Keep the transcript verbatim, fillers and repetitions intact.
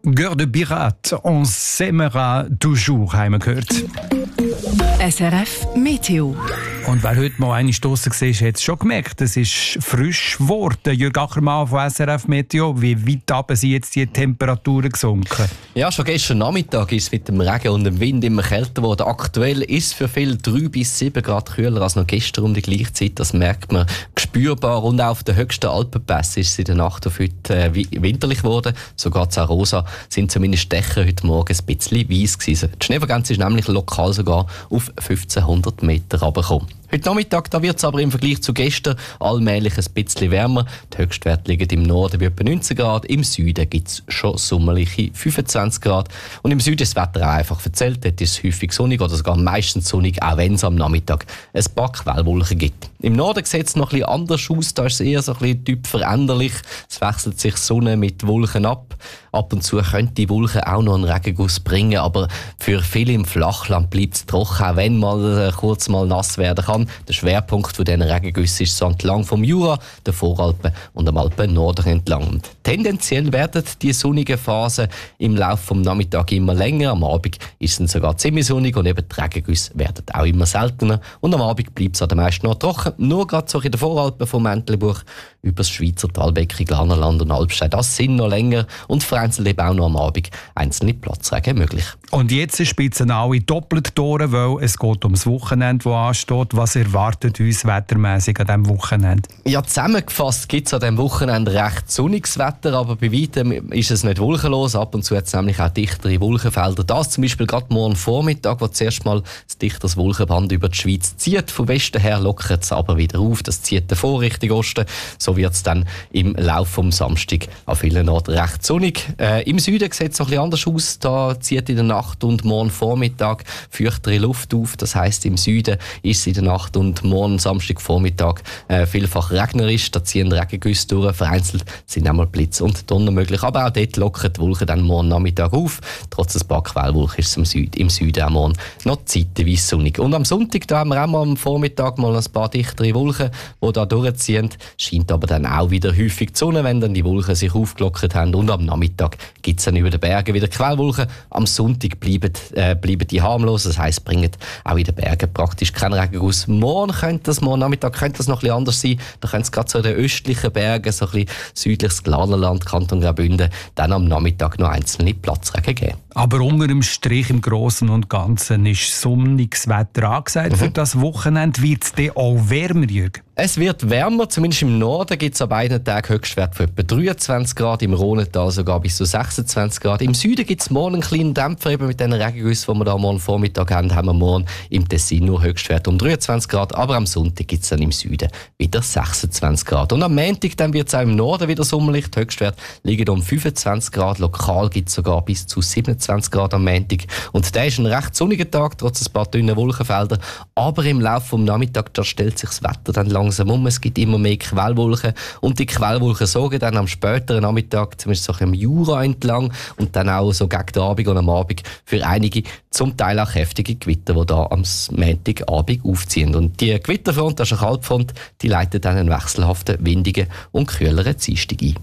Cœur de pirate, on s'aimera toujours, haben wir gehört. S R F Meteo. Und wer heute mal eine Stosse gesehen hat, hat es schon gemerkt, es ist frisch geworden. Jürg Ackermann von S R F Meteo, wie weit runter sind jetzt die Temperaturen gesunken? Ja, schon gestern Nachmittag ist es mit dem Regen und dem Wind immer kälter geworden. Aktuell ist es für viele drei bis sieben Grad kühler als noch gestern um die gleiche Zeit. Das merkt man spürbar. Und auch auf den höchsten Alpenpässen ist es in der Nacht auf heute äh, winterlich geworden. Sogar in Arosa sind zumindest Dächer heute Morgen ein bisschen weiss gewesen. Die Schneevergrenze ist nämlich lokal sogar auf fünfzehnhundert Meter runtergekommen. Heute Nachmittag da wird es aber im Vergleich zu gestern allmählich ein bisschen wärmer. Die Höchstwerte liegen im Norden bei etwa neunzehn Grad, im Süden gibt es schon sommerliche fünfundzwanzig Grad. Und im Süden ist das Wetter auch einfach verzählt. Dort ist es häufig sonnig oder sogar meistens sonnig, auch wenn es am Nachmittag ein paar Quellwolken gibt. Im Norden sieht es noch ein bisschen anders aus, da ist es eher so ein bisschen typ veränderlich. Es wechselt sich Sonne mit Wolken ab. Ab und zu könnte die Wolken auch noch einen Regenguss bringen, aber für viele im Flachland bleibt es trocken, auch wenn mal äh, kurz mal nass werden kann. Der Schwerpunkt von diesen Regengüssen ist so entlang vom Jura, der Voralpen und am Alpen-Norden entlang. Und tendenziell werden die sonnigen Phasen im Laufe des Nachmittags immer länger. Am Abend ist es sogar ziemlich sonnig und eben die Regengüsse werden auch immer seltener. Und am Abend bleibt es an den meisten noch trocken. Nur gerade so in den Voralpen vom Entlebuch über das Schweizer Talbecken, Glanerland und Albstein. Das sind noch länger und vereinzelt eben auch noch am Abend einzelne Platzregen möglich. Und jetzt spitzen alle doppelt durch, weil es geht ums Wochenende, das ansteht. Was erwartet uns wettermässig an diesem Wochenende? Ja, zusammengefasst gibt es an diesem Wochenende recht sonniges Wetter, aber bei weitem ist es nicht wolkenlos. Ab und zu hat es nämlich auch dichtere Wolkenfelder. Das zum Beispiel gerade morgen Vormittag, wo zuerst mal das dichteres Wolkenband über die Schweiz zieht. Von Westen her lockert es aber wieder auf. Das zieht davor Richtung Osten. So wird es dann im Laufe des Samstag an vielen Orten recht sonnig. Äh, Im Süden sieht es noch ein bisschen anders aus. Da zieht in der Nacht und morgen Vormittag feuchtere Luft auf. Das heisst, im Süden ist es in der Nacht und morgen Samstagvormittag äh, vielfach regnerisch. Da ziehen Regengüsse durch. Vereinzelt sind einmal Blitz und Donner möglich. Aber auch dort lockern die Wolken dann morgen Nachmittag auf. Trotz ein paar Quellwolken ist es im Süden, im Süden auch morgen noch zeitweise sonnig. Und am Sonntag da haben wir auch mal am Vormittag mal ein paar dichtere Wolken, die da durchziehen. Scheint aber dann auch wieder häufig die Sonne, wenn dann die Wolken sich aufgelockert haben. Und am Nachmittag gibt es dann über den Bergen wieder Quellwolken. Am Sonntag bleiben, äh, bleiben die harmlos. Das heisst, bringen auch in den Bergen praktisch keinen Regenguss. Morgen könnte das, morgen Nachmittag könnte das noch ein bisschen anders sein. Da könnte es gerade so in den östlichen Bergen, so ein bisschen südliches Glanerland, Kanton Graubünden, dann am Nachmittag noch einzelne Platzregen geben. Aber unter dem Strich im Großen und Ganzen ist sonniges Wetter angesagt. Mhm. Für das Wochenende wird es dann auch wärmer, Jürg? Es wird wärmer, zumindest im Norden gibt es an beiden Tagen Höchstwert von etwa dreiundzwanzig Grad, im Rhontal sogar bis zu sechsundzwanzig Grad. Im Süden gibt es morgen einen kleinen Dämpfer, eben mit den Regengüssen, die wir da morgen Vormittag haben, haben wir morgen im Tessin nur Höchstwert um dreiundzwanzig Grad, aber am Sonntag gibt es dann im Süden wieder sechsundzwanzig Grad. Und am Montag dann wird es auch im Norden wieder sommerlich, die Höchstwerte liegen um fünfundzwanzig Grad, lokal gibt es sogar bis zu siebenundzwanzig Grad am Montag. Und der ist ein recht sonniger Tag, trotz ein paar dünnen Wolkenfelder, aber im Laufe des Nachmittags da stellt sich das Wetter dann langsam um. Es gibt immer mehr Quellwolken und die Quellwolken sorgen dann am späteren Nachmittag, zumindest so im Jura entlang und dann auch so gegen den Abend und am Abend für einige zum Teil auch heftige Gewitter, die da am Montagabend aufziehen. Und die Gewitterfront, das ist eine Kaltfront, die leitet dann einen wechselhaften, windigen und kühleren Dienstag ein.